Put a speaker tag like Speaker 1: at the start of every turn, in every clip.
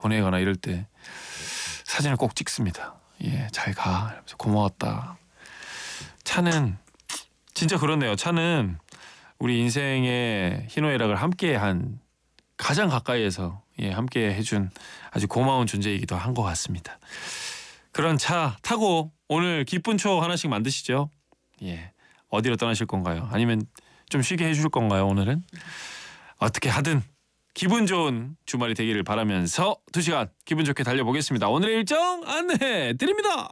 Speaker 1: 보내거나 이럴 때 사진을 꼭 찍습니다. 예, 잘 가. 이러면서 고마웠다. 차는 진짜 그렇네요. 차는 우리 인생의 희노애락을 함께한 가장 가까이에서 함께 해준 아주 고마운 존재이기도 한 것 같습니다. 그런 차 타고 오늘 기쁜 추억 하나씩 만드시죠. 예, 어디로 떠나실 건가요? 아니면 좀 쉬게 해줄 건가요? 오늘은 어떻게 하든 기분 좋은 주말이 되기를 바라면서 2시간 기분 좋게 달려보겠습니다. 오늘의 일정 안내해 드립니다.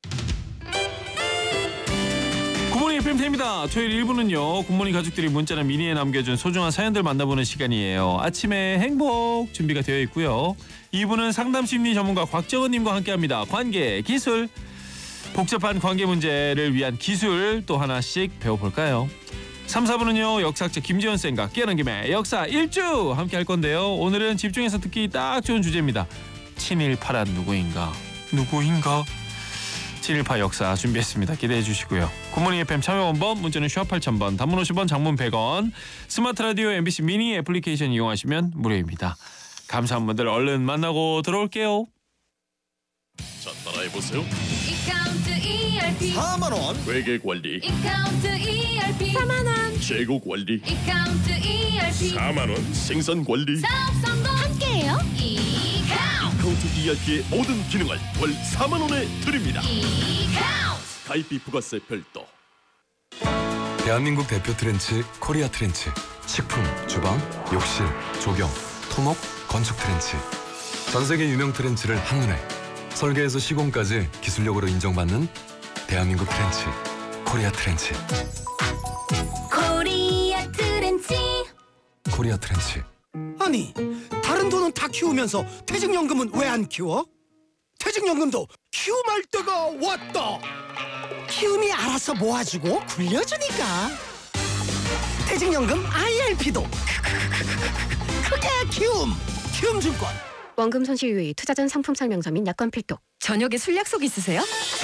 Speaker 1: 굿모닝 FM입니다. 토요일 1부는요. 굿모닝 가족들이 문자나 미니에 남겨준 소중한 사연들 만나보는 시간이에요. 아침에 행복 준비가 되어 있고요. 2부는 상담심리 전문가 곽정은님과 함께합니다. 관계, 기술, 복잡한 관계 문제를 위한 기술 또 하나씩 배워볼까요? 3, 4부는요. 역사학자 김지현 쌤과 깨어난 김에 역사 1주 함께 할 건데요. 오늘은 집중해서 듣기 딱 좋은 주제입니다. 친일파란 누구인가? 718 역사 준비했습니다. 기대해 주시고요. 굿모닝 FM 참여 원번 문자는 샵 8000번, 단문 50원, 장문 100원, 스마트 라디오 MBC 미니 애플리케이션 이용하시면 무료입니다. 감사한 분들 얼른 만나고 들어올게요.
Speaker 2: 자, 따라해보세요.
Speaker 3: 이카운트 ERP
Speaker 2: 4만원 회계관리,
Speaker 3: 이카운트 ERP 4만원
Speaker 2: 재고관리,
Speaker 3: 이카운트 ERP
Speaker 2: 4만원 생산관리.
Speaker 3: 사업성공 함께해요.
Speaker 2: 이카운트 ERP의 모든 기능을 월 4만원에 드립니다.
Speaker 3: 이카운트
Speaker 2: 가입비 부가세 별도.
Speaker 4: 대한민국 대표 트렌치 코리아 트렌치. 식품, 주방, 욕실, 조경, 토목, 건축 트렌치. 전세계 유명 트렌치를 한눈에 설계에서 시공까지 기술력으로 인정받는 대한민국 트렌치 코리아 트렌치.
Speaker 3: 코리아 트렌치.
Speaker 4: 코리아 트렌치.
Speaker 5: 아니, 다른 돈은 다 키우면서 퇴직연금은 왜 안 키워? 퇴직연금도 키움할 때가 왔다. 키움이 알아서 모아주고 굴려주니까. 퇴직연금 IRP도 크게 키움. 키움증권.
Speaker 6: 원금 손실 유의, 투자 전 상품 설명서 및 약관 필독.
Speaker 7: 저녁에 술 약속 있으세요?